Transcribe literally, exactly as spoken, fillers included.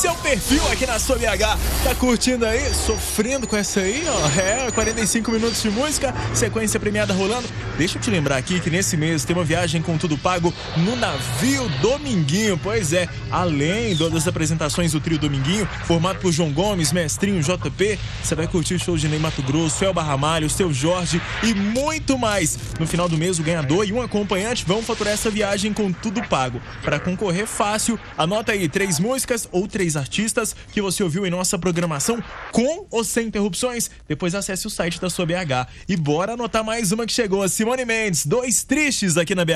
seu perfil aqui na sua B H. Tá curtindo aí? Sofrendo com essa aí, ó? É, quarenta e cinco minutos de música, sequência premiada rolando. Deixa eu te lembrar aqui que nesse mês tem uma viagem com tudo pago no navio Dominguinho. Pois é, além das apresentações do trio Dominguinho, formado por João Gomes, Mestrinho, J P, você vai curtir o show de Ney Matogrosso, Elba Ramalho, Seu Jorge e muito mais. No final do mês, o ganhador e um acompanhante vão faturar essa viagem com tudo pago. Para concorrer fácil, anota aí três músicas ou três artistas que você ouviu em nossa programação com ou sem interrupções. Depois acesse o site da sua B H. E bora anotar mais uma que chegou. Simone Mendes, Dois Tristes aqui na B H.